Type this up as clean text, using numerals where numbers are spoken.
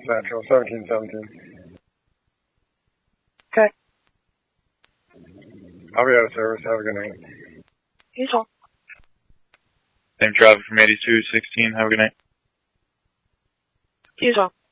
Central, 1717. Okay. I'll be out of service. Have a good night. You too. Same traffic from 8216. Have a good night. You too.